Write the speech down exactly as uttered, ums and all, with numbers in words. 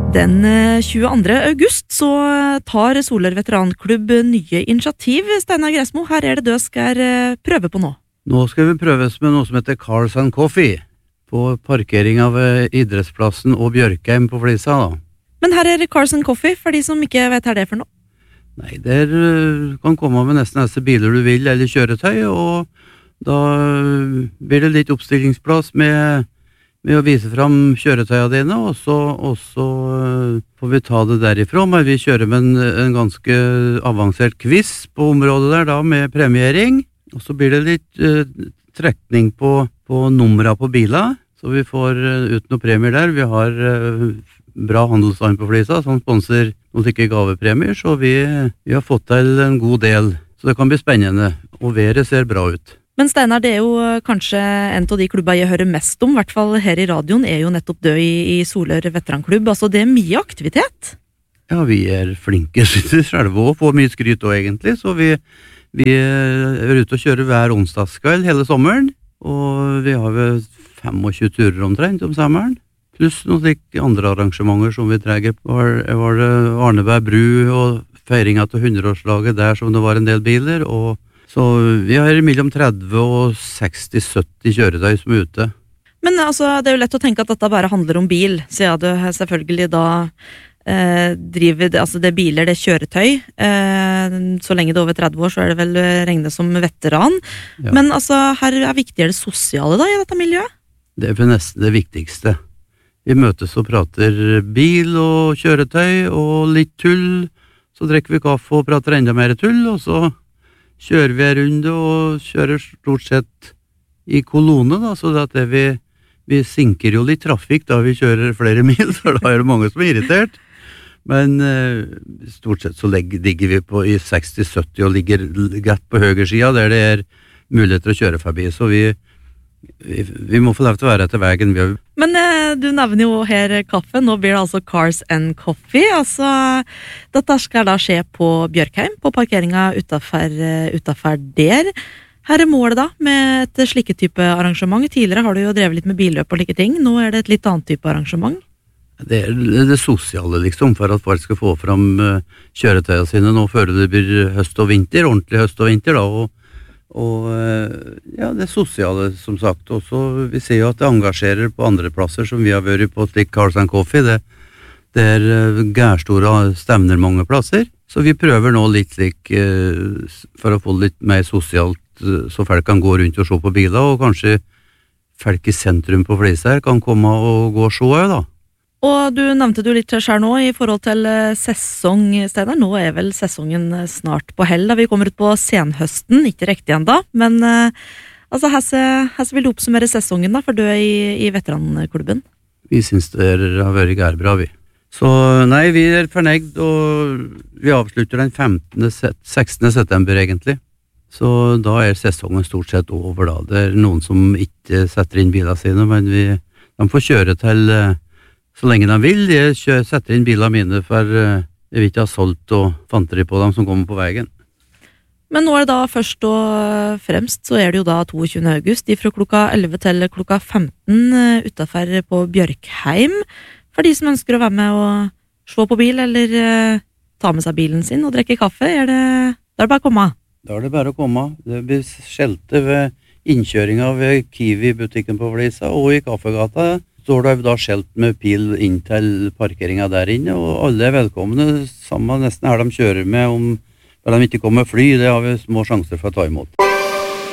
Den tjueandre august så tar Solør veteranklubb nye initiativ. Steinar Gressmo, her er det du skal prøve på nå. Nå skal vi prøves med noe som heter Cars and Coffee, på parkering av idrettsplassen og Bjørkheim på Flisa da. Men her er Cars and Coffee, for de som ikke vet hva det er for noe. Nei, der kan komme med nesten neste biler du vil, eller kjøretøy, og da blir det litt oppstillingsplass med med å vise fram kjøretøyene dine, og så, og så får vi ta det derifra, men vi kjører med en, en ganske avansert quiz på området der da, med premiering, og så blir det litt uh, trekning på, på numra på biler, så vi får uh, ut noen premier der. Vi har uh, bra handelsstand på Flisa, som sponser noen sikkert gavepremier, så vi, vi har fått til en god del, så det kan bli spennende, og været ser bra ut. Men Steinar, det er jo kanskje en av de klubber jeg hører mest om, i hvert fall her i radioen, er jo nettopp død i, i Solør veteranklubb. Altså, det er mye aktivitet. Ja, vi er flinke selv og får mye skryt også egentlig, så vi, vi er ute og kjører hver onsdagskveld hele sommeren, og vi har vel tjuefem turer omtrent om sommeren, pluss noen andre arrangementer som vi trenger. Var, var det Arneberg bru og feiringen til hundreårslaget der som det var en del biler, og så vi har mellom tretti og seksti sytti kjøretøy som er ute. Men altså, det er jo lett å tenke at dette bare handler om bil, siden du selvfølgelig da eh, driver, altså det er biler, det er kjøretøy. Eh, så lenge det er over tretti år, så er det vel regnet som veteran. Ja. Men altså, her er viktigere det sosiale da i dette miljøet? Det er for nesten det viktigste. Vi møtes og prater bil og kjøretøy og litt tull, så drikker vi kaffe og prater enda mer tull, og så kjører vi en runde og kjører stort sett i kolone da, så at det vi, vi sinker jo litt trafikk da vi kjører flere mil, for da er det mange som er irritert. Men eh, stort sett så legger, ligger vi på i seksti sytti og ligger gett på høyre siden der det er muligheter å kjøre forbi, så vi Vi, vi må få lov til å være etter veien. Vi har... Men eh, du nevner jo her kaffe. Nå blir det altså Cars and Coffee. Altså, dette skal da skje på Bjørkheim, på parkeringen utenfor, utenfor der. Her er målet da, med et slike type arrangement. Tidligere har du jo drevet litt med billøp og like ting. Nå er det et litt annet type arrangement. Det er det sosiale, liksom, for at folk skal få fram uh, kjøretøyene sine. Nå før det blir høst og vinter, ordentlig høst og vinter da, og og ja, det sosiale som sagt, og så vi ser jo at det engasjerer på andre plasser som vi har vært på slik Cars and Coffee, det, det er gærstore stevner mange plasser, så vi prøver nå litt slik for å få litt mer sosialt, så folk kan gå rundt og se på biler, og kanskje folk i sentrum på Flisa her kan komme og gå og se også da. Og du nevnte du litt her nå i forhold til sesong, Steinar. Nå er vel sesongen snart på hell da vi kommer ut på senhøsten, ikke riktig enda, men uh, altså, hvordan vil du oppsummere sesongen da, for du er i, i veteranklubben? Vi synes det har vært gærbra, vi. Så nei, vi er fornøyd, og vi avslutter den femtende, sekstende september egentlig. Så da er sesongen stort sett over da. Det er noen som ikke setter inn biler sine, men vi, de får kjøre til uh, så lenge de vil. Jeg setter inn bilene mine, for jeg vil ikke ha solgt og fanteri på dem som kommer på veien. Men nå er det da først og fremst, så er det jo da tjueto august, fra klokka elleve til klokka femten utenfor på Bjørkheim, for de som ønsker å være med og se på bil, eller uh, ta med seg bilen sin og drikke kaffe. Er det, da er det bare å komme? Da er det bare å komme. Det blir skjelte ved innkjøringa ved Kiwi-butikken på Flisa, og i Kaffegata står det da skjelt med pil inn til parkeringa der inne, og alle er velkomne, samme nesten her de kjører med, om de ikke kommer fly, det har vi små sjanser for å ta imot.